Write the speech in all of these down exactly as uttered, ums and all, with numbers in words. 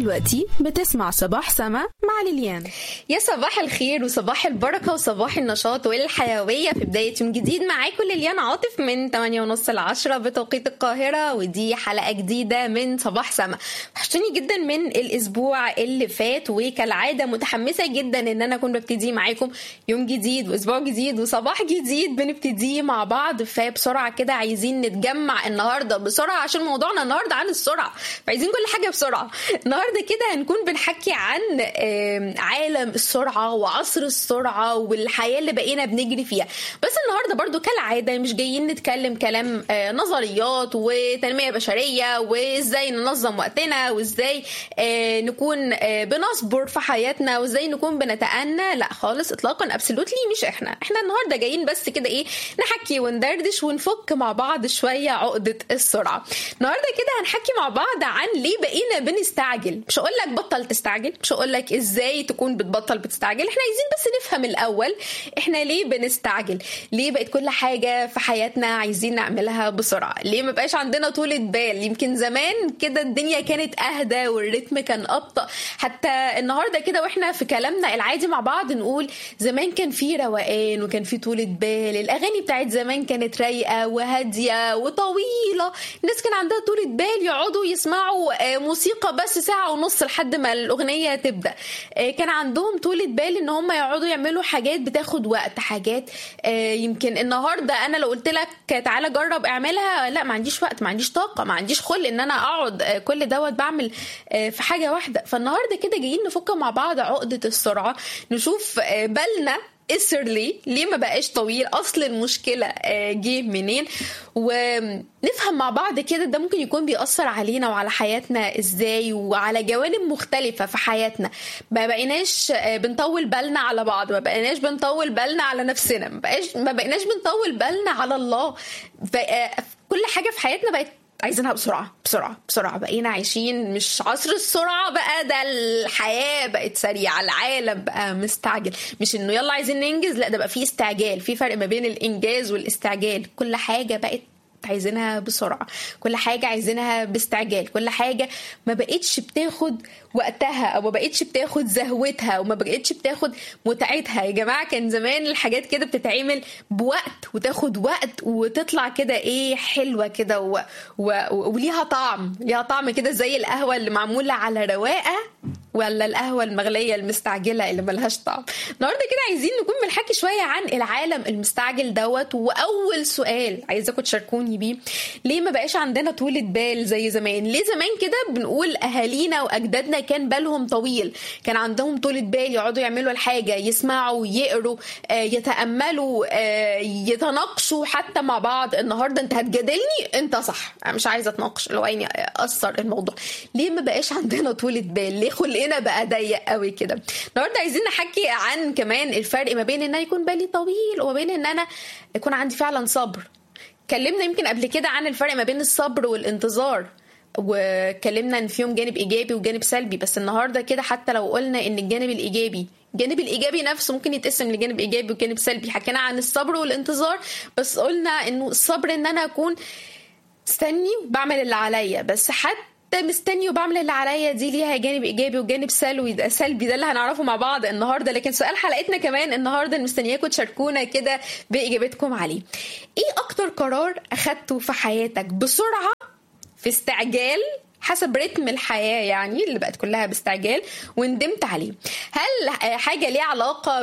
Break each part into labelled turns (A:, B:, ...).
A: دلوقتي بتسمع صباح سما مع ليليان.
B: يا صباح الخير وصباح البركة وصباح النشاط والحيوية في بداية يوم جديد. معاكم ليليان عاطف من ثمانية ونص لعشرة بتوقيت القاهرة، ودي حلقة جديدة من صباح سما. وحشتوني جدا من الأسبوع اللي فات، وكالعادة متحمسة جدا إن أنا أكون ببتدي معاكم يوم جديد وأسبوع جديد وصباح جديد بنبتدي مع بعض. فبسرعة كده عايزين نتجمع النهاردة بسرعة عشان موضوعنا النهاردة عن السرعة، فعايزين كل حاجة بسرعة. النهاردة كده هنكون بنحكي عن عالم السرعة وعصر السرعة والحياة اللي بقينا بنجري فيها. بس النهاردة برضو كالعادة مش جايين نتكلم كلام نظريات وتنمية بشرية وازاي ننظم وقتنا وازاي نكون بنصبر في حياتنا وازاي نكون بنتأنى، لا خالص اطلاقا، ابسولوتلي مش احنا احنا النهاردة جايين بس كده ايه نحكي وندردش ونفك مع بعض شوية عقدة السرعة. النهاردة كده هنحكي مع بعض عن ليه بقينا بنستعجل. مش هقول لك بطل تستعجل، مش هقول لك ازاي تكون بتبطل بتستعجل، احنا عايزين بس نفهم الاول احنا ليه بنستعجل. ليه بقت كل حاجة في حياتنا عايزين نعملها بسرعة؟ ليه ما بقاش عندنا طولة بال؟ يمكن زمان كده الدنيا كانت اهدى والريتم كان ابطأ. حتى النهاردة كده واحنا في كلامنا العادي مع بعض نقول زمان كان في روقان وكان في طولة بال. الاغاني بتاعت زمان كانت رايقة وهادية وطويلة، الناس كان عندها طولة بال يقعدوا يسمعوا موسيقى بس ساعة ونص لحد ما الأغنية تبدأ. كان عندهم طولة بال ان هم يقعدوا يعملوا حاجات بتاخد وقت، حاجات يمكن النهاردة انا لو قلت لك تعالى جرب اعملها، لا ما عنديش وقت، ما عنديش طاقة، ما عنديش خلق ان انا اقعد كل دوت بعمل في حاجة واحدة. فالنهاردة كده جايين نفك مع بعض عقدة السرعة، نشوف بالنا اسر ليه ليه ما بقاش طويل، اصل المشكله جه منين، ونفهم مع بعض كده ده ممكن يكون بيأثر علينا وعلى حياتنا ازاي وعلى جوانب مختلفه في حياتنا. ما بقيناش بنطول بالنا على بعض، ما بقيناش بنطول بالنا على نفسنا، ما بقيناش ما بقيناش بنطول بالنا على الله. كل حاجه في حياتنا بقت عايزينها بسرعة بسرعة بسرعة. بقينا عايشين مش عصر السرعة بقى، ده الحياة بقت سريعة، العالم بقى مستعجل. مش انه يلا عايزين ننجز، لا ده بقى فيه استعجال. في فرق ما بين الانجاز والاستعجال. كل حاجة بقت عايزينها بسرعة، كل حاجة عايزينها باستعجال، كل حاجة ما بقتش بتاخد وقتها او ما بقتش بتاخد زهوتها وما بقتش بتاخد متعتها. يا جماعة كان زمان الحاجات كده بتتعمل بوقت وتاخد وقت وتطلع كده ايه حلوة كده و... و... وليها طعم، ليها طعم كده زي القهوة اللي معمولة على رواقة ولا القهوة المغلية المستعجلة اللي ملهاش طعم. النهاردة كده عايزين نكون بنحكي شوية عن العالم المستعجل دوت. وأول سؤال عايزاكم تشاركوني بيه، ليه ما بقاش عندنا طولة بال زي زمان؟ ليه زمان كده بنقول أهالينا وأجدادنا كان بالهم طويل، كان عندهم طولة بال يقعدوا يعملوا الحاجة، يسمعوا، يقروا، يتأملوا، يتناقشوا حتى مع بعض. النهاردة انت هتجادلني، انت صح، انا مش عايزة اتناقش لو عيني أثر الموضوع. ليه ما بقاش عندنا طولة بال؟ ليه خلقنا بقى ضيق قوي كده؟ النهارده عايزين نحكي عن كمان الفرق ما بين ان انا يكون بالي طويل وما بين ان انا يكون عندي فعلا صبر. اتكلمنا يمكن قبل كده عن الفرق ما بين الصبر والانتظار، وكلمنا ان فيهم جانب ايجابي وجانب سلبي. بس النهارده كده حتى لو قلنا ان الجانب الايجابي الجانب الايجابي نفسه ممكن يتقسم لجانب ايجابي وجانب سلبي. حكينا عن الصبر والانتظار، بس قلنا انه الصبر ان انا اكون مستني وبعمل اللي عليا، بس حتى مستني وبعمل اللي عليا دي ليها جانب ايجابي وجانب سلبي. ده سلبي ده اللي هنعرفه مع بعض النهارده. لكن سؤال حلقتنا كمان النهارده مستنياكم تشاركونا كده باجابتكم عليه. ايه اكتر قرار اخدته في حياتك بسرعه في استعجال حسب رتم الحياة يعني اللي بقت كلها باستعجال وندمت عليه؟ هل حاجة ليها علاقة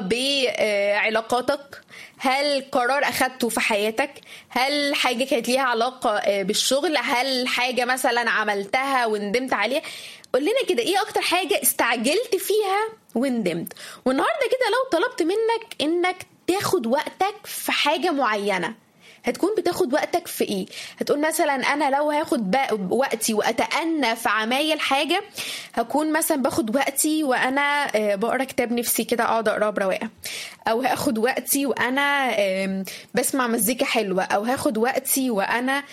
B: بعلاقاتك؟ هل قرار أخدته في حياتك؟ هل حاجة كانت ليها علاقة بالشغل؟ هل حاجة مثلا عملتها وندمت عليها؟ قول لنا كده ايه اكتر حاجة استعجلت فيها وندمت. والنهاردة كده لو طلبت منك انك تاخد وقتك في حاجة معينة، هتكون بتاخد وقتك في ايه؟ هتقول مثلا انا لو هاخد وقتي واتأنى في عمايل حاجة، هكون مثلا باخد وقتي وانا بقرا كتاب نفسي كده اقعد اقراه برواقه، او هاخد وقتي وانا بسمع مزيكا حلوة، او هاخد وقتي وانا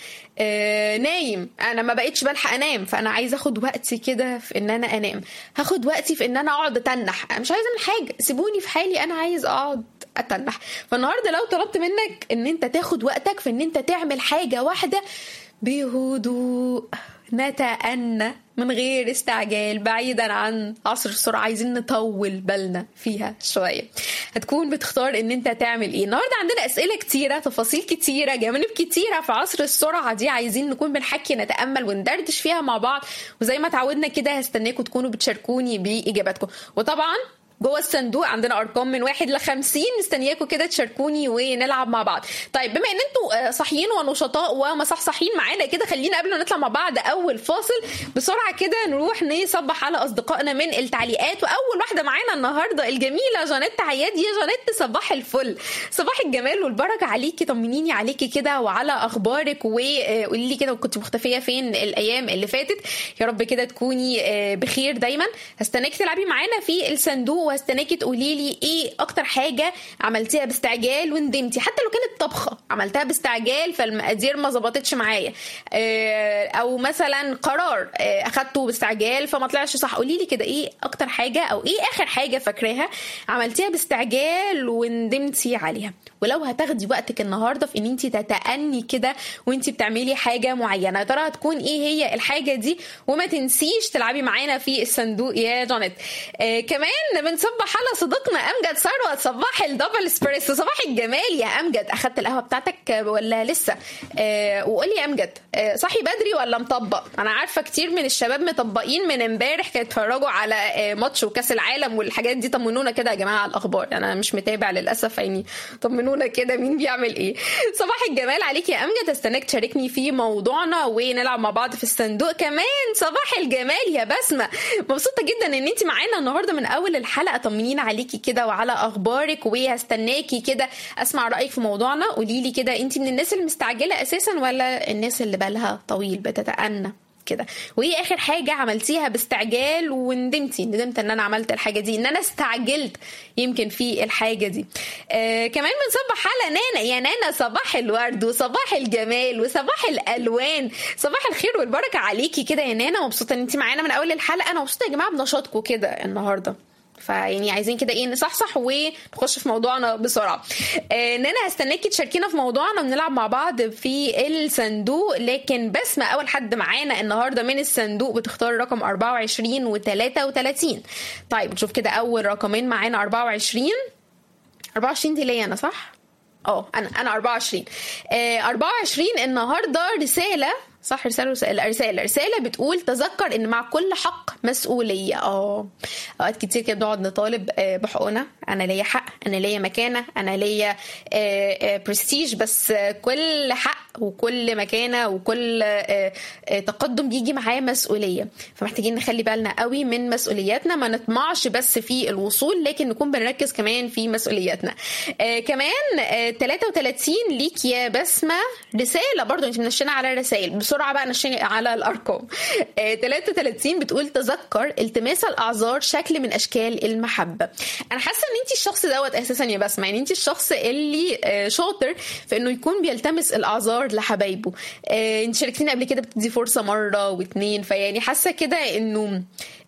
B: نايم، انا ما بقيتش بلحق انام فانا عايزه اخد وقتي كده في ان انا انام، هاخد وقتي في ان انا اقعد اتنح، انا مش عايزه اعمل حاجه، سيبوني في حالي انا عايز اقعد اتنح. فالنهارده لو طلبت منك ان انت تاخد وقتك في ان انت تعمل حاجه واحده بهدوء، نتأنى من غير استعجال، بعيدا عن عصر السرعة، عايزين نطول بالنا فيها شوية، هتكون بتختار ان انت تعمل ايه؟ النهاردة عندنا اسئلة كتيرة، تفاصيل كتيرة، جوانب كتيرة في عصر السرعة دي، عايزين نكون بنحكي نتأمل وندردش فيها مع بعض. وزي ما تعودنا كده هستناكم تكونوا بتشاركوني بإجاباتكم. وطبعا جوه الصندوق عندنا ارقام من واحد لخمسين، مستنياكم كده تشاركوني ونلعب مع بعض. طيب بما ان انتوا صاحيين ونشطاء ومصحصحين معانا كده، خلينا قبل ما نطلع مع بعض اول فاصل بسرعه كده نروح نصبح على اصدقائنا من التعليقات. واول واحده معانا النهارده الجميله جانيت عياد. يا جانيت صباح الفل، صباح الجمال والبركه عليكي، طمنيني عليكي كده وعلى اخبارك، وقولي لي كده كنت مختفيه فين الايام اللي فاتت. يا رب كده تكوني بخير دايما. هستناكي تلعبي معانا في الصندوق، واستناكي تقولي لي ايه اكتر حاجه عملتيها باستعجال وندمتي، حتى لو كانت طبخه عملتها باستعجال فالمقادير ما ظبطتش معايا، او مثلا قرار اخدته باستعجال فما طلعش صح. قولي لي كده ايه اكتر حاجه او ايه اخر حاجه فاكراها عملتيها باستعجال وندمتي عليها. ولو هتاخدي وقتك النهارده في ان انت تتأني كده وانت بتعملي حاجه معينه، يا ترى هتكون ايه هي الحاجه دي؟ وما تنسيش تلعبي معانا في الصندوق يا جانيت. آه كمان بنصبح على صديقنا امجد ثروت، صباح الدبل اسبريسو، صباح الجمال يا امجد. اخدت القهوه بتاعتك ولا لسه؟ آه وقولي يا امجد، آه صحي بدري ولا مطبق؟ انا عارفه كتير من الشباب مطبقين من امبارح، كانوا يتفرجوا على آه ماتش وكاس العالم والحاجات دي. طمنونا كده يا جماعه على الاخبار، انا مش متابع للاسف، يعني طمنونا كده مين بيعمل ايه. صباح الجمال عليك يا امجد، استناك تشاركني في موضوعنا ونلعب مع بعض في الصندوق. كمان صباح الجمال يا بسمه، مبسوطه جدا ان انت معانا النهارده من اول الحلقه. طمنينا عليكي كده وعلى اخبارك، وهستناكي كده اسمع رايك في موضوعنا. قولي لي كده انت من الناس المستعجله اساسا ولا الناس اللي بالها طويل بتتأنى كده؟ وايه اخر حاجه عملتيها باستعجال وندمتي ندمت ان انا عملت الحاجه دي، ان انا استعجلت يمكن في الحاجه دي. آه كمان بنصبح على نانا. يا نانا صباح الورد وصباح الجمال وصباح الالوان، صباح الخير والبركه عليكي كده يا نانا. مبسوطه ان انت معانا من اول الحلقه. انا مبسوطه يا جماعه بنشاطكم كده النهارده، فيعني عايزين كده ايه نصحصح ونخش في موضوعنا بسرعه. آه ان انا هستناكي تشاركينا في موضوعنا ونلعب مع بعض في الصندوق. لكن بسمة اول حد معانا النهارده من الصندوق بتختار رقم أربعة وعشرين وثلاثة وثلاثين. طيب نشوف كده اول رقمين معانا. أربعة وعشرين أربعة وعشرين دي ليا انا صح؟ اه انا انا أربعة وعشرين. آه أربعة وعشرين النهارده رساله صح، رسالة رسالة رسالة رسالة بتقول تذكر ان مع كل حق مسؤولية. اه اوقات كتير كده بنقعد نطالب بحقوقنا، انا ليا حق، انا ليا مكانة، انا ليا برستيج، بس كل حق وكل مكانة وكل تقدم بيجي معاه مسؤولية. فمحتاجين نخلي بالنا قوي من مسؤولياتنا، ما نطمعش بس في الوصول لكن نكون بنركز كمان في مسؤولياتنا. كمان ثلاثة وثلاثين ليك يا بسمة رسالة برضو، انت منشنة على الرسائل بسرعه بقى، نشيني على الارقام. آه، ثلاثة وثلاثين بتقول تذكر التماس الاعذار شكل من اشكال المحبه. انا حاسه ان انت الشخص دوت اساسا يا بسمه، يعني انت الشخص اللي آه شاطر في انه يكون بيلتمس الاعذار لحبايبه. آه، انت شاركتيني قبل كده بتدي فرصه مره واثنين، فيعني حاسه كده انه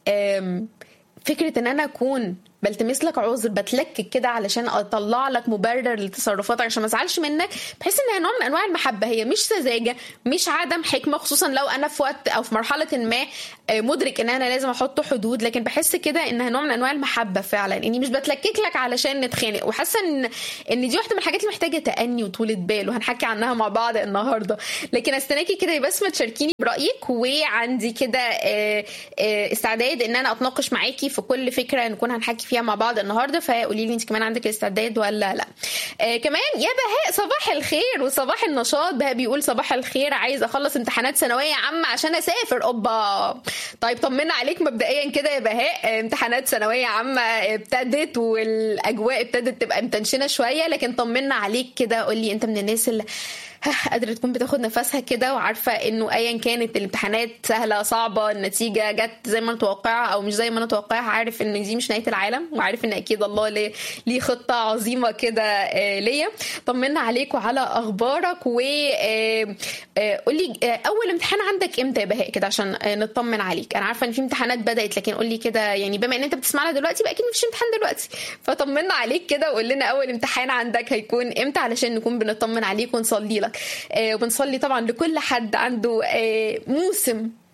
B: فكره ان انا اكون بلتمس لك عذر، بتلكك كده علشان اطلع لك مبرر لتصرفاتك عشان ما ازعلش منك، بحس انها نوع من انواع المحبه. هي مش سذاجه، مش عدم حكمه، خصوصا لو انا في وقت او في مرحله ما مدرك ان انا لازم احط حدود، لكن بحس كده انها نوع من انواع المحبه فعلا، اني مش بتلكك لك علشان نتخانق. وحاسه ان ان دي واحده من الحاجات اللي محتاجه تأني وطولة بال، وهنحكي عنها مع بعض النهارده. لكن استناكي كده بس ما تشاركيني برايك، وعندي كده استعداد ان انا اتناقش معاكي في كل فكره نكون هنحكي فيها مع بعض النهارده. فقولي لي انت كمان عندك الاستعداد ولا لا. آه كمان يا بهاء صباح الخير وصباح النشاط. بهاء بيقول صباح الخير، عايز اخلص امتحانات ثانويه عامه عشان اسافر. اوبا، طيب طمنا عليك مبدئيا كده يا بهاء. آه امتحانات ثانويه عامه ابتدت والاجواء ابتدت تبقى متنشنه شويه، لكن طمنا عليك كده. قولي انت من الناس اللي قادرة تكون بتاخد نفسها كده وعارفة انه ايا كانت الامتحانات سهلة صعبة، النتيجة جت زي ما نتوقعها او مش زي ما نتوقعها، عارف ان دي مش نهاية العالم، وعارف ان اكيد الله ليه, ليه خطة عظيمة كده ليا. طمنا عليك وعلى اخبارك، وقولي اول امتحان عندك امتى يا بهاء كده عشان نطمن عليك. انا عارفة ان في امتحانات بدأت، لكن قولي كده يعني بما ان انت بتسمعنا دلوقتي بقى اكيد مفيش امتحان دلوقتي، فطمنا عليك كده وقول لنا اول امتحان عندك هيكون امتى علشان نكون بنطمن عليك ونصلي لك. آه وبنصلي طبعا لكل حد عنده آه موسم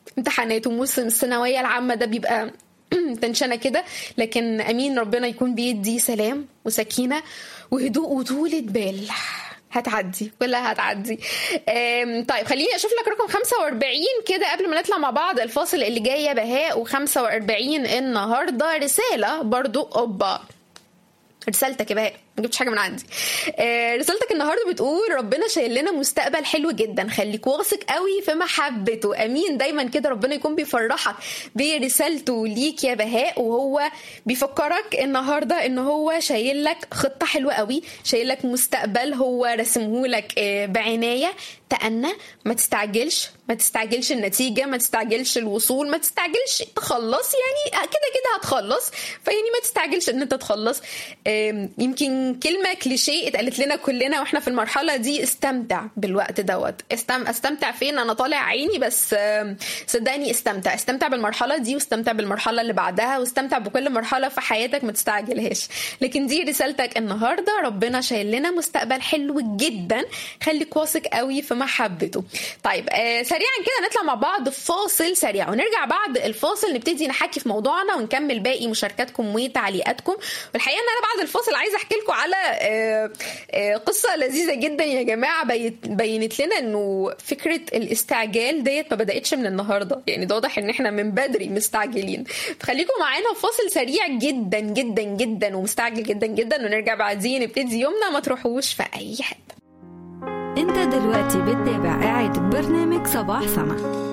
B: امتحانات وموسم الثانويه العامه ده بيبقى تنشنه كده، لكن امين ربنا يكون بيدي سلام وسكينه وهدوء وطولة بال. هتعدي كلها هتعدي. طيب خليني اشوف لك رقم خمسة وأربعين كده قبل ما نطلع مع بعض الفاصل اللي جاي يا بهاء. وخمسة وأربعين النهارده رساله برضو اوبا رسالتك يا بهاء، ما جبتش حاجه من عندي. آه رسالتك النهارده بتقول ربنا شايل لنا مستقبل حلو جدا، خليك واثق قوي في محبته. امين. دايما كده ربنا يكون بيفرحك برسالته ليك يا بهاء، وهو بيفكرك النهارده ان هو شايل لك خطه حلوه قوي، شايل لك مستقبل هو رسمه لك آه بعنايه. تأنى، ما تستعجلش، ما تستعجلش النتيجه، ما تستعجلش الوصول، ما تستعجلش تخلص، يعني كده كده هتخلص، فيعني ما تستعجلش ان انت تخلص. يمكن كلمه كليشيه اتقالت لنا كلنا واحنا في المرحله دي، استمتع بالوقت دوت. استم... استمتع فين؟ انا طالع عيني، بس صدقني استمتع استمتع بالمرحله دي، واستمتع بالمرحله اللي بعدها، واستمتع بكل مرحله في حياتك، ما تستعجلهاش. لكن دي رسالتك النهارده، ربنا شايل لنا مستقبل حلو جدا، خليك واثق قوي في محبته. طيب آه سريعا كده نطلع مع بعض فاصل سريع، ونرجع بعد الفاصل نبتدي نحكي في موضوعنا ونكمل باقي مشاركاتكم وتعليقاتكم. والحقيقه ان انا بعد الفاصل عايزه احكي لكم على آه آه قصه لذيذه جدا يا جماعه، بينت لنا انه فكره الاستعجال ديت ما بداتش من النهارده، يعني ده واضح ان احنا من بدري مستعجلين. فخليكم معانا فاصل سريع جدا جدا جدا ومستعجل جدا جدا، ونرجع بعدين نبتدي يومنا. ما تروحوش في اي حته.
C: انت دلوقتي بتتابع إعادة برنامج صباح سما.